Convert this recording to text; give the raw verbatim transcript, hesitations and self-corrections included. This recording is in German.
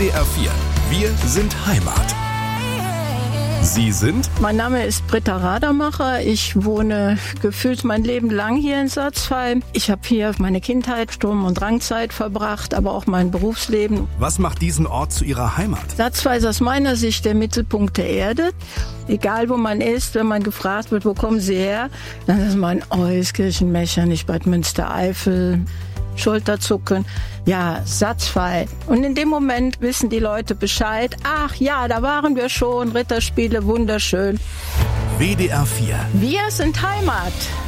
D R vier. Wir sind Heimat. Sie sind? Mein Name ist Britta Radermacher. Ich wohne gefühlt mein Leben lang hier in Satzpfeil. Ich habe hier meine Kindheit, Sturm- und Drangzeit verbracht, aber auch mein Berufsleben. Was macht diesen Ort zu Ihrer Heimat? Satzpfeil ist aus meiner Sicht der Mittelpunkt der Erde. Egal wo man ist, wenn man gefragt wird, wo kommen Sie her, dann ist man Euskirchen, Mechernich, Bad Münstereifel, Schulterzucken. Ja, Satzpfeil. Und in dem Moment wissen die Leute Bescheid. Ach ja, da waren wir schon. Ritterspiele, wunderschön. W D R vier. Wir sind Heimat.